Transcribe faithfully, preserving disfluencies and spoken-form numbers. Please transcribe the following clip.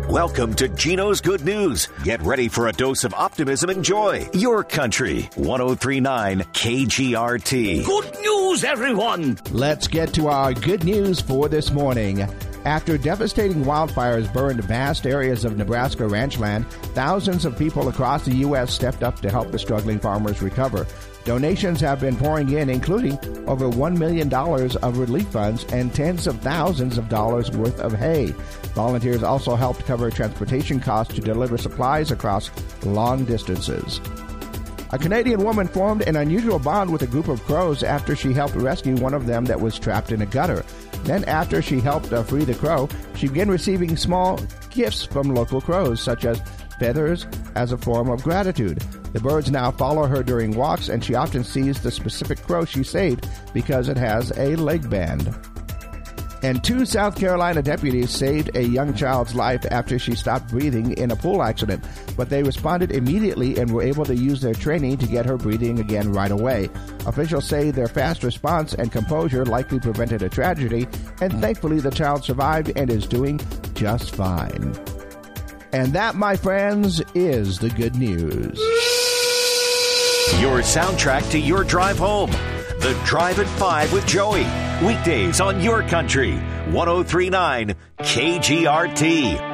Welcome to Gino's Good News. Get ready for a dose of optimism and joy. Your country, one oh three point nine K G R T. Good news, everyone! Let's get to our good news for this morning. After devastating wildfires burned vast areas of Nebraska ranchland, thousands of people across the U S stepped up to help the struggling farmers recover. Donations have been pouring in, including over one million dollars of relief funds and tens of thousands of dollars worth of hay. Volunteers also helped cover transportation costs to deliver supplies across long distances. A Canadian woman formed an unusual bond with a group of crows after she helped rescue one of them that was trapped in a gutter. Then after she helped uh, free the crow, she began receiving small gifts from local crows, such as feathers, as a form of gratitude. The birds now follow her during walks, and she often sees the specific crow she saved because it has a leg band. And two South Carolina deputies saved a young child's life after she stopped breathing in a pool accident, but they responded immediately and were able to use their training to get her breathing again right away. Officials say their fast response and composure likely prevented a tragedy, and thankfully the child survived and is doing just fine. And that, my friends, is the good news. Your soundtrack to your drive home. The Drive at five with Joey. Weekdays on Your Country, one oh three point nine K G R T.